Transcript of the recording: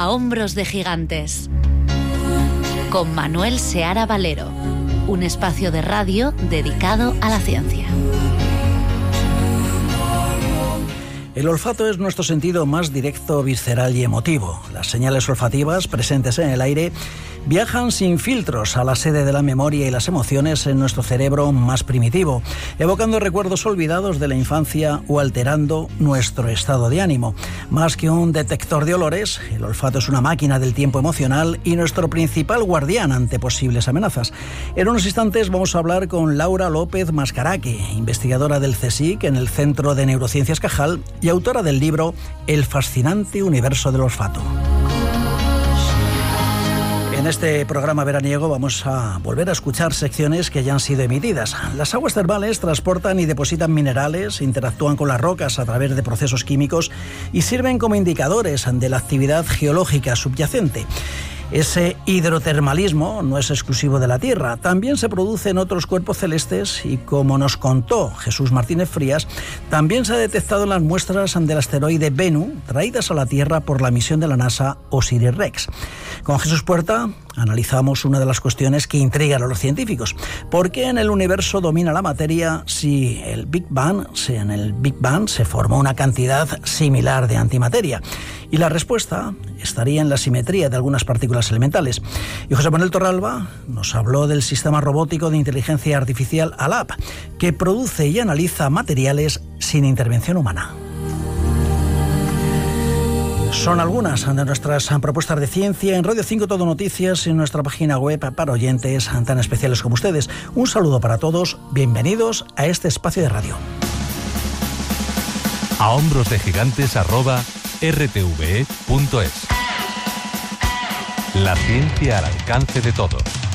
A hombros de gigantes, con Manuel Seara Valero, un espacio de radio dedicado a la ciencia. El olfato es nuestro sentido más directo, visceral y emotivo. Las señales olfativas presentes en el aire viajan sin filtros a la sede de la memoria y las emociones en nuestro cerebro más primitivo, evocando recuerdos olvidados de la infancia o alterando nuestro estado de ánimo. Más que un detector de olores, el olfato es una máquina del tiempo emocional y nuestro principal guardián ante posibles amenazas. En unos instantes vamos a hablar con Laura López Mascaraque, investigadora del CSIC en el Centro de Neurociencias Cajal y autora del libro El fascinante universo del olfato. En este programa veraniego vamos a volver a escuchar secciones que ya han sido emitidas. Las aguas termales transportan y depositan minerales, interactúan con las rocas a través de procesos químicos y sirven como indicadores de la actividad geológica subyacente. Ese hidrotermalismo no es exclusivo de la Tierra, también se produce en otros cuerpos celestes y, como nos contó Jesús Martínez Frías, también se ha detectado en las muestras del asteroide Bennu, traídas a la Tierra por la misión de la NASA OSIRIS-REx. Con Jesús Puerta analizamos una de las cuestiones que intrigan a los científicos. ¿Por qué en el universo domina la materia si en el Big Bang se formó una cantidad similar de antimateria? Y la respuesta estaría en la simetría de algunas partículas elementales. Y José Manuel Torralba nos habló del sistema robótico de inteligencia artificial ALAP, que produce y analiza materiales sin intervención humana. Son algunas de nuestras propuestas de ciencia en Radio 5 Todo Noticias y en nuestra página web para oyentes tan especiales como ustedes. Un saludo para todos, bienvenidos a este espacio de radio. A hombros de gigantes @rtve.es. La ciencia al alcance de todos.